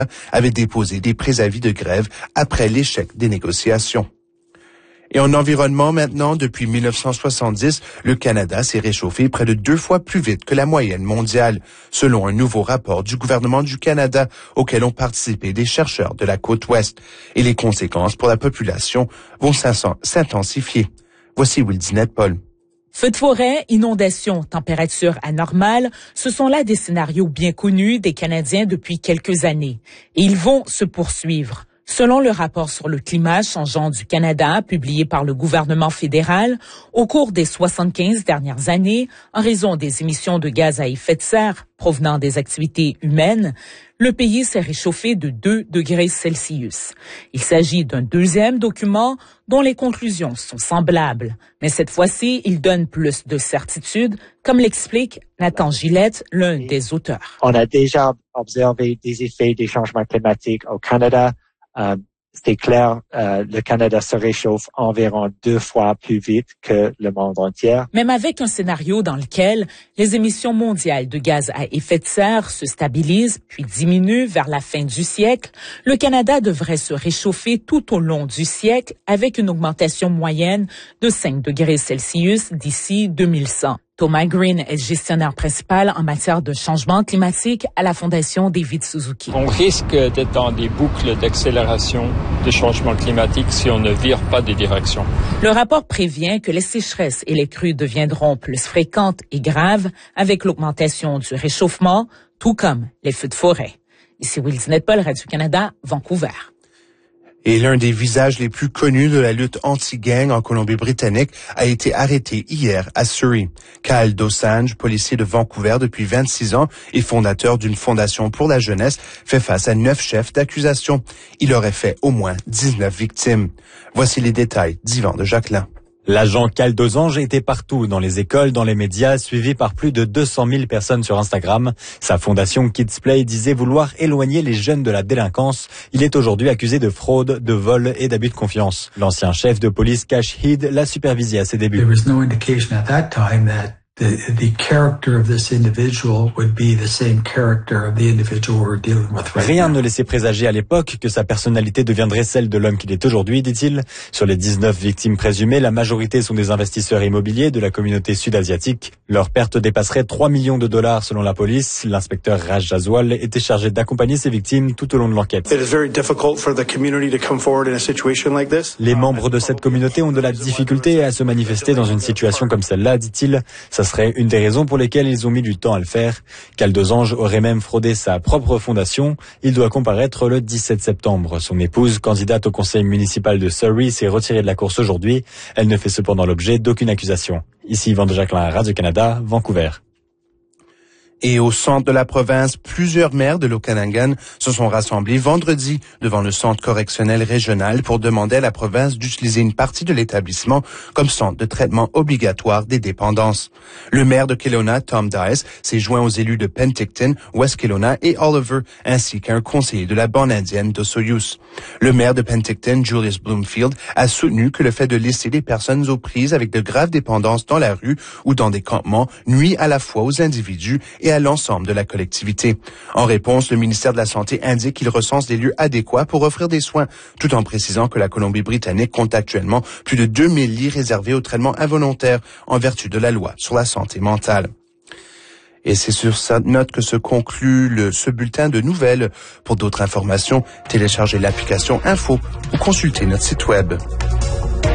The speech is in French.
avait déposé des préavis de grève après l'échec des négociations. Et en environnement maintenant, depuis 1970, le Canada s'est réchauffé près de 2 fois plus vite que la moyenne mondiale, selon un nouveau rapport du gouvernement du Canada auquel ont participé des chercheurs de la côte ouest. Et les conséquences pour la population vont s'intensifier. Voici Wildinette Paul. Feux de forêt, inondations, températures anormales, ce sont là des scénarios bien connus des Canadiens depuis quelques années. Et ils vont se poursuivre. Selon le rapport sur le climat changeant du Canada, publié par le gouvernement fédéral, au cours des 75 dernières années, en raison des émissions de gaz à effet de serre provenant des activités humaines, le pays s'est réchauffé de 2 degrés Celsius. Il s'agit d'un deuxième document dont les conclusions sont semblables. Mais cette fois-ci, il donne plus de certitude, comme l'explique Nathan Gillette, l'un des auteurs. On a déjà observé des effets des changements climatiques au Canada. C'est clair, le Canada se réchauffe environ 2 fois plus vite que le monde entier. Même avec un scénario dans lequel les émissions mondiales de gaz à effet de serre se stabilisent puis diminuent vers la fin du siècle, le Canada devrait se réchauffer tout au long du siècle avec une augmentation moyenne de 5 degrés Celsius d'ici 2100. Thomas Green est gestionnaire principal en matière de changement climatique à la Fondation David Suzuki. On risque d'être dans des boucles d'accélération de changement climatique si on ne vire pas des directions. Le rapport prévient que les sécheresses et les crues deviendront plus fréquentes et graves avec l'augmentation du réchauffement, tout comme les feux de forêt. Ici Wildinette Paul, Radio-Canada, Vancouver. Et l'un des visages les plus connus de la lutte anti-gang en Colombie-Britannique a été arrêté hier à Surrey. Kyle Dosanjh, policier de Vancouver depuis 26 ans et fondateur d'une fondation pour la jeunesse, fait face à 9 chefs d'accusation. Il aurait fait au moins 19 victimes. Voici les détails d'Yvan de Jacquelin. L'agent Kyle Dosanjh était partout, dans les écoles, dans les médias, suivi par plus de 200 000 personnes sur Instagram. Sa fondation Kids Play disait vouloir éloigner les jeunes de la délinquance. Il est aujourd'hui accusé de fraude, de vol et d'abus de confiance. L'ancien chef de police Cash Head l'a supervisé à ses débuts. There was no indication at that time that the character of this individual would be the same character of the individual we're dealing with right now. Rien ne laissait présager à l'époque que sa personnalité deviendrait celle de l'homme qu'il est aujourd'hui, dit-il. Sur les 19 victimes présumées, la majorité sont des investisseurs immobiliers de la communauté sud-asiatique. Leur perte dépasserait 3 millions de dollars selon la police. L'inspecteur Raj Jaswal était chargé d'accompagner ces victimes tout au long de l'enquête. Les membres de cette communauté ont de la difficulté à se manifester dans une situation comme celle-là, dit-il. Ça serait une des raisons pour lesquelles ils ont mis du temps à le faire. Kyle Dosanjh aurait même fraudé sa propre fondation. Il doit comparaître le 17 septembre. Son épouse, candidate au conseil municipal de Surrey, s'est retirée de la course aujourd'hui. Elle ne fait cependant l'objet d'aucune accusation. Ici Yvan de Jacquelin, Radio-Canada, Vancouver. Et au centre de la province, plusieurs maires de l'Okanagan se sont rassemblés vendredi devant le centre correctionnel régional pour demander à la province d'utiliser une partie de l'établissement comme centre de traitement obligatoire des dépendances. Le maire de Kelowna, Tom Dice, s'est joint aux élus de Penticton, West Kelowna et Oliver, ainsi qu'un conseiller de la bande indienne d'Osoyous. Le maire de Penticton, Julius Bloomfield, a soutenu que le fait de laisser les personnes aux prises avec de graves dépendances dans la rue ou dans des campements nuit à la fois aux individus et à l'ensemble de la collectivité. En réponse, le ministère de la Santé indique qu'il recense des lieux adéquats pour offrir des soins, tout en précisant que la Colombie-Britannique compte actuellement plus de 2000 lits réservés au traitement involontaire en vertu de la loi sur la santé mentale. Et c'est sur cette note que se conclut ce bulletin de nouvelles. Pour d'autres informations, téléchargez l'application Info ou consultez notre site web.